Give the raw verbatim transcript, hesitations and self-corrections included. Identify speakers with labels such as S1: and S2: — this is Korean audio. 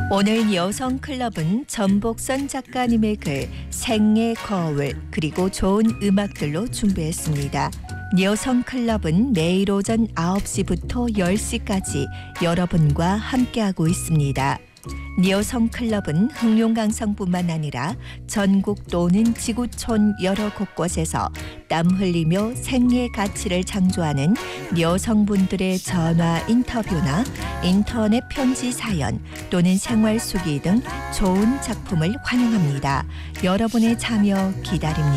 S1: 오늘 여성 클럽은 전복선 작가님의 글, 생의 거울, 그리고 좋은 음악들로 준비했습니다. 여성 클럽은 매일 오전 아홉 시부터 열 시까지 여러분과 함께하고 있습니다. 여성 클럽은 흑룡강성뿐만 아니라 전국 또는 지구촌 여러 곳곳에서 땀 흘리며 생의 가치를 창조하는 여성분들의 전화 인터뷰나 인터넷 편지 사연 또는 생활 수기 등 좋은 작품을 환영합니다. 여러분의 참여 기다립니다.